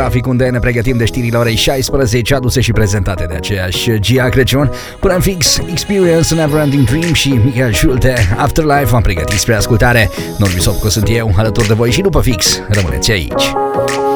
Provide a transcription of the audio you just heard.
trafic, unde ne pregătim de știrile orei 16, aduse și prezentate de aceeași Gia Crăciun. Până în fix, Experience, Neverending Dream și Michael Schulte, Afterlife v-am pregătit spre ascultare. Norbi Sopco sunt eu, alături de voi și după fix. Rămâneți aici.